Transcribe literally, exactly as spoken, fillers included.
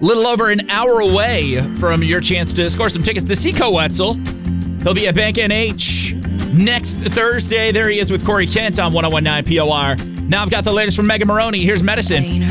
little over an hour away from your chance to score some tickets to see Coetzel. He'll be at Bank N H next Thursday. There he is with Corey Kent on one oh one point nine P O R. Now I've got the latest from Megan Maroney. Here's Medicine.